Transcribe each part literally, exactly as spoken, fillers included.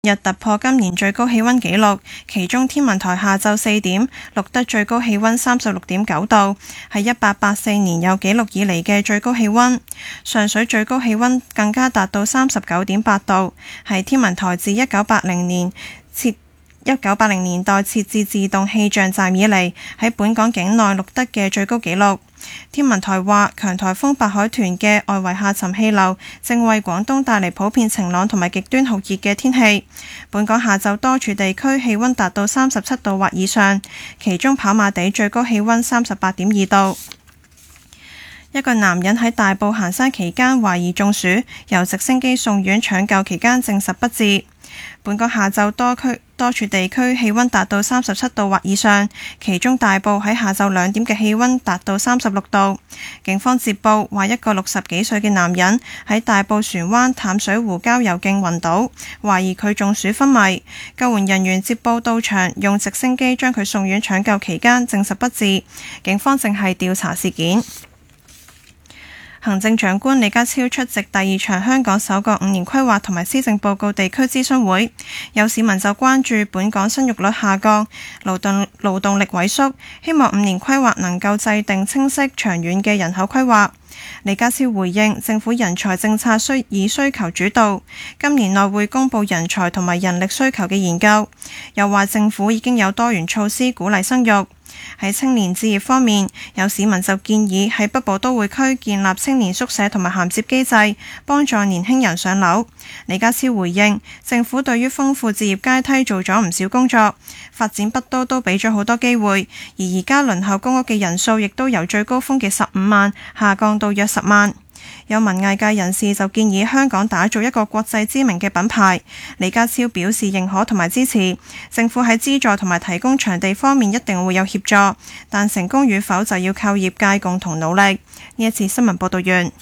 日突破今年最高氣溫紀錄，其中天文台下晝四點錄得最高氣溫三十六點九度，係一八八四年有紀錄以嚟嘅最高氣溫。上水最高氣溫更加達到三十九點八度，係天文台自一九八零年設一九八零年代設置自動氣象站以嚟喺本港境內錄得嘅最高紀錄。天文台話，強颱風白海豚嘅外圍下沉氣流正為廣東帶嚟普遍晴朗同埋極端酷熱嘅天氣。本港下晝多處地區氣溫達到三十七度或以上，其中跑馬地最高氣溫三十八點二度。一個男人喺大埔行山期間懷疑中暑，由直升機送院搶救期間證實不治。本港下晝多區多處地區氣溫達到三十七度或以上，其中大埔喺下晝兩點嘅氣溫達到三十六度。警方接報話，一個六十幾歲嘅男人喺大埔船灣淡水湖郊遊徑暈倒，懷疑佢中暑昏迷。救援人員接報到場，用直升機將佢送院搶救期間證實不治。警方正係調查事件。行政長官李家超出席第二場香港首個五年規劃同埋施政報告地區諮詢會，有市民就關注本港生育率下降、勞動勞動力萎縮，希望五年規劃能夠制定清晰長遠嘅人口規劃。李家超回應，政府人才政策需以需求主導，今年內會公布人才同埋人力需求嘅研究，又話政府已經有多元措施鼓勵生育。喺青年置業方面，有市民就建議喺北部都會區建立青年宿舍同埋銜接機制，幫助年輕人上樓。李家超回應，政府對於豐富置業階梯做咗唔少工作，發展北都都俾咗好多機會，而而家輪候公屋嘅人數亦都由最高峰嘅十五萬下降到約十萬。有文藝界人士就建議香港打造一個國際知名嘅品牌。李家超表示認可同埋支持，政府喺資助同埋提供場地方面一定會有協助，但成功與否就要靠業界共同努力。呢一次新聞報道完。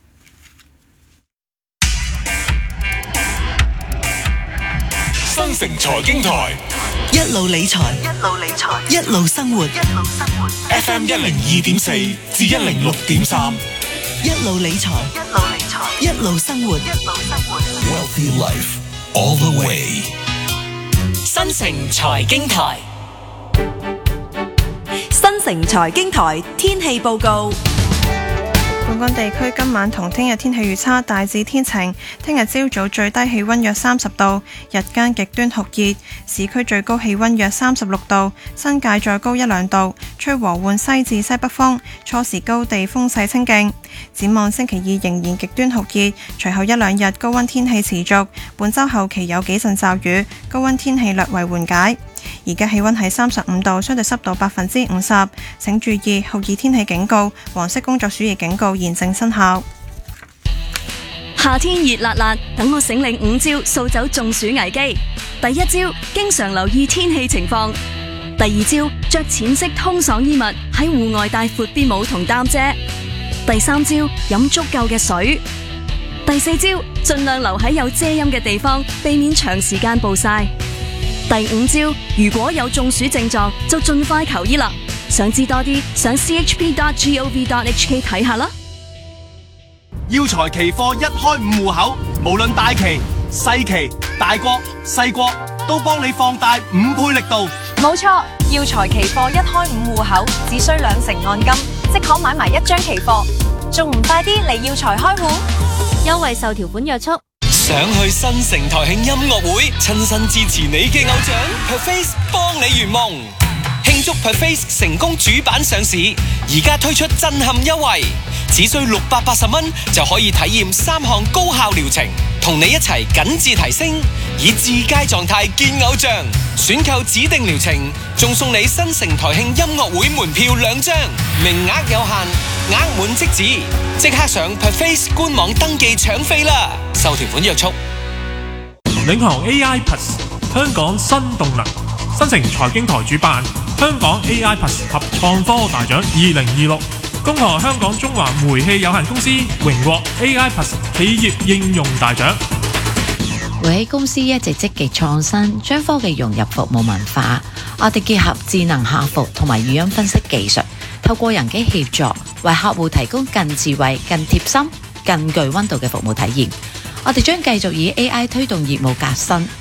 新城財經台一路理財，一路理財，一路生活，一路生活。 F M 一零二點四至一零六點三。 一路理財，一路理財，一路生活，一路生活。 Wealthy life all the way。 新城財經台， 新城財經台天氣報告。 本港地區今晚同聽日天氣預測大致天晴，聽日朝早最低氣溫約三十度，日間極端酷熱，市區最高氣溫約三十六度，新界再高一兩度，吹和緩西至西北風，初時高地風勢清勁。展望星期二仍然極端酷熱，隨後一兩日高溫天氣持續，本週後期有幾陣驟雨，高溫天氣略為緩解。而家氣溫係三十五度，相對濕度百分之五十。請注意酷熱天氣警告、黃色工作暑熱警告現正生效。 夏天熱辣辣，等我醒領五招掃走中暑危機。第一招，經常留意天氣情況；第二招，着淺色通爽衣物，喺戶外帶闊啲帽同擔遮；第三招，飲足夠嘅水；第四招，盡量留喺有遮陰嘅地方，避免長時間暴曬。第五招，如果有中暑症狀，就盡快求醫啦。想知多啲，上 c h p dot gov dot h k 睇下啦。 耀才期貨一開五戶口，無論大期、細期、大國、細國，都幫你放大五倍力度。 冇錯，耀才期貨一開五戶口，只需兩成按金，即可買埋一張期貨，仲唔快啲嚟耀才開戶？優惠受條款約束。 想去新城台慶音樂會，親身支持你嘅偶像 Perface 幫你圓夢，慶祝 Perface 成功主板上市，而家推出震撼優惠，只需六百八十蚊就可以體驗三項高效療程，同你一齊緊緻提升，以至佳狀態見偶像。選購指定療程，仲送你新城台慶音樂會門票兩張，名額有限，額滿即止，即刻上 Perface 官網登記搶飛啦！受條款約束。 領航 A I Plus 香港新動能，新城財經台主辦香港 A I Plus 及創科大獎二零二六，恭賀香港中華煤氣有限公司榮獲 A I Plus 企業應用大獎。 煤氣公司一直積極創新，將科技融入服務文化。我哋結合智能客服同埋語音分析技術，透過人機協助，為客戶提供更智慧、更貼心、更具溫度嘅服務體驗。我哋將繼續以 A I 推動業務革新，